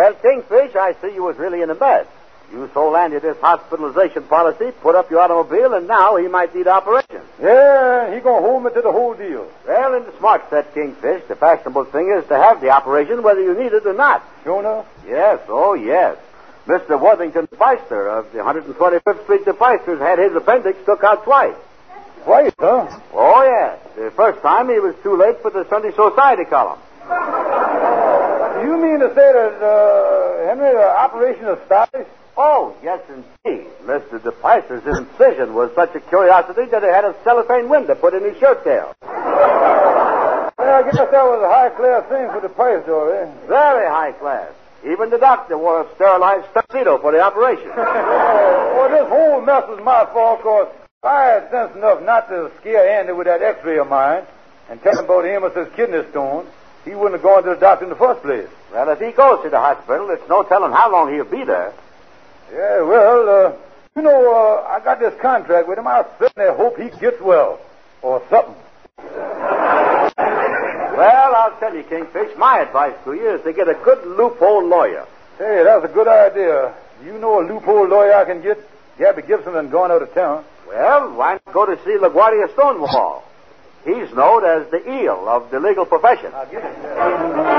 Well, Kingfish, I see you was really in a mess. You sold Andy this hospitalization policy, put up your automobile, and now he might need operation. Yeah, he gonna hold me to the whole deal. Well, in the smart set, Kingfish, the fashionable thing is to have the operation whether you need it or not. Sure enough? Yes, oh yes. Mr. Worthington Feister of the 125th Street Feisters had his appendix took out twice. Twice, huh? Oh, yes. The first time he was too late for the Sunday Society column. You mean to say that, Henry, the operation is started? Oh, yes, indeed. Mr. DePeister's incision was such a curiosity that he had a cellophane window put in his shirt tail. Well, I guess that was a high-class thing for the price, though, eh? Very high class. Even the doctor wore a sterilized tuxedo for the operation. Well, this whole mess was my fault, because I had sense enough not to scare Andy with that x-ray of mine and tell him about Amos's kidney stone. He wouldn't have gone to the doctor in the first place. Well, if he goes to the hospital, it's no telling how long he'll be there. Yeah, well, I got this contract with him. I certainly hope he gets well. Or something. Well, I'll tell you, Kingfish, my advice to you is to get a good loophole lawyer. Hey, that's a good idea. You know a loophole lawyer I can get? Gabby Gibson and gone out of town. Well, why not go to see LaGuardia Stonewall? He's known as the eel of the legal profession. I'll get it.